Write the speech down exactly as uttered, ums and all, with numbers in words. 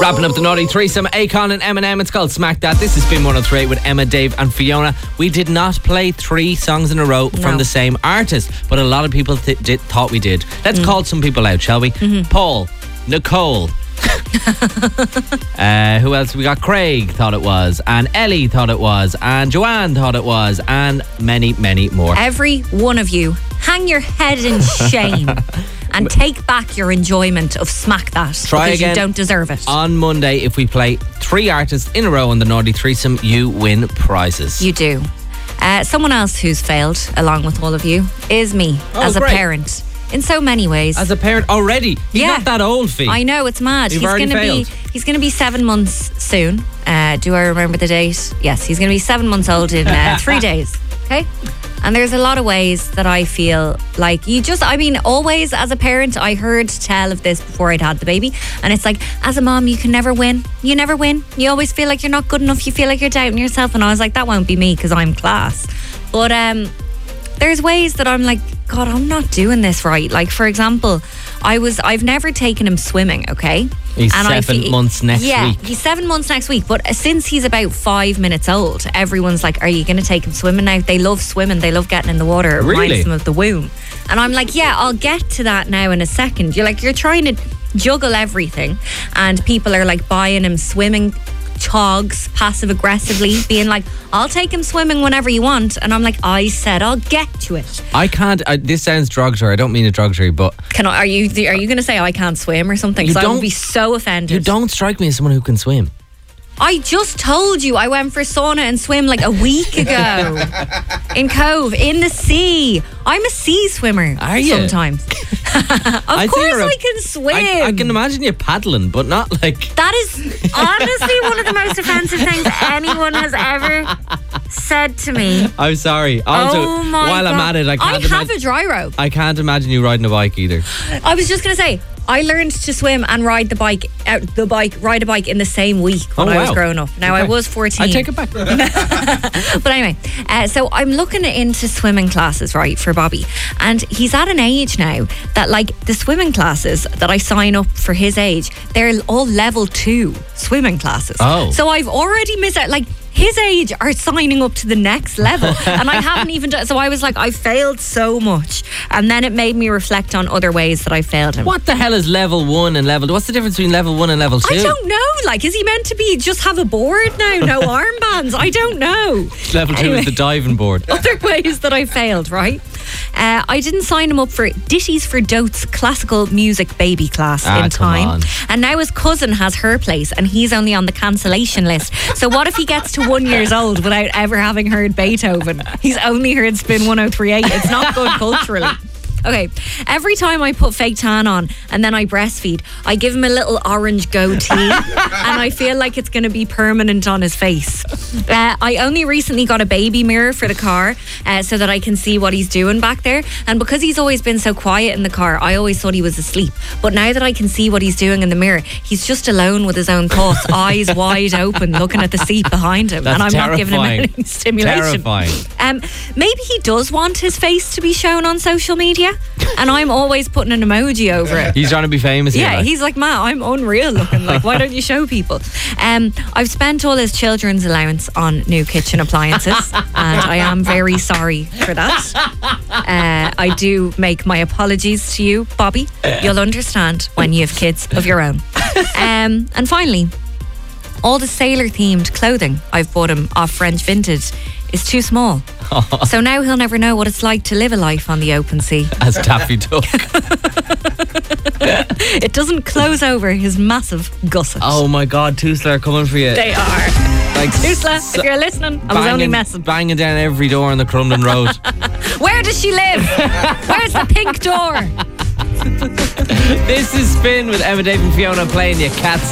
Wrapping up the naughty threesome, Akon and Eminem. It's called Smack That. This is Spin one oh three eight with Emma, Dave and Fiona. We did not play three songs in a row No. from the same artist, but a lot of people th- did, thought we did. Let's Mm. call some people out, shall we? Mm-hmm. Paul, Nicole. uh, who else? We got Craig thought it was, and Ellie thought it was, and Joanne thought it was, and many, many more. Every one of you, hang your head in shame and take back your enjoyment of Smack That. Try because again you don't deserve it. On Monday, if we play three artists in a row on the naughty threesome, you win prizes. You do. Uh, someone else who's failed, along with all of you, is me Oh, as a great. parent. In so many ways. As a parent already? He's Yeah. not that old, Fee. I know, it's mad. You've he's already gonna be failed. he's gonna be seven months soon. Uh, do I remember the date? Yes, he's gonna be seven months old in uh, three days. Okay? And there's a lot of ways that I feel like you just, I mean, always as a parent, I heard tell of this before I'd had the baby. And it's like, as a mom, you can never win. You never win. You always feel like you're not good enough. You feel like you're doubting yourself. And I was like, that won't be me because I'm class. But um, there's ways that I'm like, God, I'm not doing this right. Like, for example, I was, I've never taken him swimming, okay? He's And I seven fe- months next yeah, week. he's seven months next week. But since he's about five minutes old, everyone's like, are you going to take him swimming now? They love swimming. They love getting in the water. It Really? reminds them of the womb. And I'm like, yeah, I'll get to that now in a second. You're like, you're trying to juggle everything. And people are like buying him swimming togs passive aggressively, being like, I'll take him swimming whenever you want. And I'm like, I said I'll get to it. I can't. I, this sounds derogatory. I don't mean it derogatory, but Can I, are you are you going to say I can't swim or something? You Because I don't- would be so offended. you don't strike me as someone who can swim. I just told you I went for sauna and swim like a week ago in Cove, in the sea. I'm a sea swimmer. Are you? Sometimes. of I think course you're a- I can swim. I, I can imagine you paddling, but not like. That is honestly one of the most offensive things anyone has ever said to me. I'm sorry. Also, oh my while God. I'm at it, I can't. I have imag- a dry rope. I can't imagine you riding a bike either. I was just going to say, I learned to swim and ride the bike, out the bike, ride a bike in the same week when Oh, I was wow. growing up. Now I Okay. was fourteen. I take it back. But anyway, uh, so I'm looking into swimming classes, right, for Bobby. And he's at an age now that, like, the swimming classes that I sign up for his age, they're all level two swimming classes. Oh. So I've already missed out. Like, his age are signing up to the next level. And I haven't even done. So I was like, I failed so much. And then it made me reflect on other ways that I failed him. What the hell is level one and level? What's the difference between level one and level two? I don't know. Like, is he meant to be just have a board now? No armbands? I don't know. Level two Anyway. is the diving board. Other ways that I failed, right? Uh, I didn't sign him up for Ditties for Dotes classical music baby class Ah, in come time. on. And now his cousin has her place and he's only on the cancellation list. So what if he gets to one years old without ever having heard Beethoven? He's only heard Spin one oh three eight. It's not good culturally. Okay, every time I put fake tan on and then I breastfeed, I give him a little orange goatee and I feel like it's going to be permanent on his face. Uh, I only recently got a baby mirror for the car uh, so that I can see what he's doing back there. And because he's always been so quiet in the car, I always thought he was asleep. But now that I can see what he's doing in the mirror, he's just alone with his own thoughts, eyes wide open, looking at the seat behind him. That's and I'm not giving him terrifying. any stimulation. Terrifying. Um, maybe he does want his face to be shown on social media, and I'm always putting an emoji over it. He's trying to be famous here. Yeah, like. he's like, Matt, I'm unreal looking. Like, why don't you show people? Um, I've spent all his children's allowance on new kitchen appliances, and I am very sorry for that. Uh, I do make my apologies to you, Bobby. You'll understand when you have kids of your own. Um, and finally, all the sailor-themed clothing I've bought him off French Vintage is too small. So now he'll never know what it's like to live a life on the open sea. As Daffy Duck. It doesn't close over his massive gusset. Oh my God, Tusla are coming for you. They are. Like Tusla, so- if you're listening, I was only banging- messing. Banging down every door on the Crumlin Road. Where does she live? Where's the pink door? This is Spin with Emma, Dave and Fiona playing you Cats